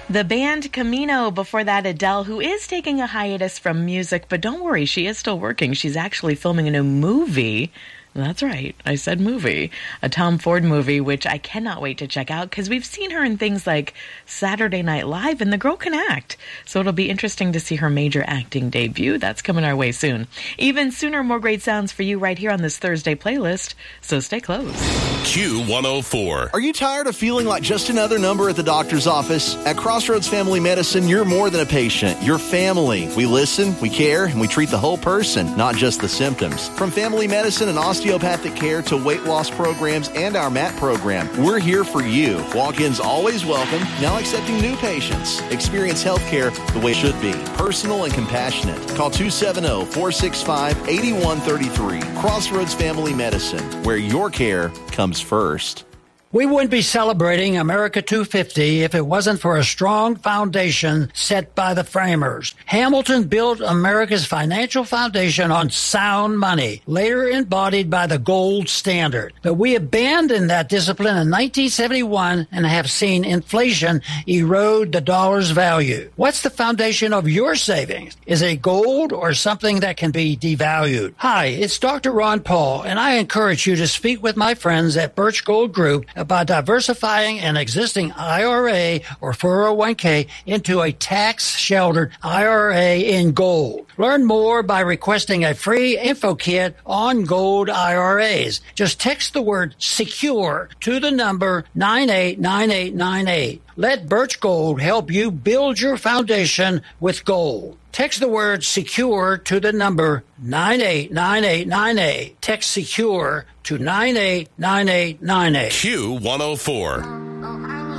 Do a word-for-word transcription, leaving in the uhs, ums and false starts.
The band Camino, before that Adele, who is taking a hiatus from music, but don't worry, she is still working. She's actually filming a new movie. That's right, I said movie. A Tom Ford movie, which I cannot wait to check out because we've seen her in things like Saturday Night Live, and the girl can act. So it'll be interesting to see her major acting debut. That's coming our way soon. Even sooner, more great sounds for you right here on this Thursday playlist, so stay close. Q one oh four. Are you tired of feeling like just another number at the doctor's office? At Crossroads Family Medicine, you're more than a patient. You're family. We listen, we care, and we treat the whole person, not just the symptoms. From family medicine and osteopathic care to weight loss programs and our M A T program, we're here for you. Walk-ins always welcome, now accepting new patients. Experience healthcare the way it should be. Personal and compassionate. Call two seven zero, four six five, eight one three three. Crossroads Family Medicine, where your care comes first. We wouldn't be celebrating America two fifty if it wasn't for a strong foundation set by the framers. Hamilton built America's financial foundation on sound money, later embodied by the gold standard. But we abandoned that discipline in nineteen seventy-one and have seen inflation erode the dollar's value. What's the foundation of your savings? Is it gold or something that can be devalued? Hi, it's Doctor Ron Paul, and I encourage you to speak with my friends at Birch Gold Group about diversifying an existing I R A or four oh one k into a tax-sheltered I R A in gold. Learn more by requesting a free info kit on gold I R As. Just text the word SECURE to the number nine eight nine eight nine eight. Let Birch Gold help you build your foundation with gold. Text the word SECURE to the number nine eight nine eight nine eight. Text SECURE to nine eight nine eight nine eight. Q one oh four.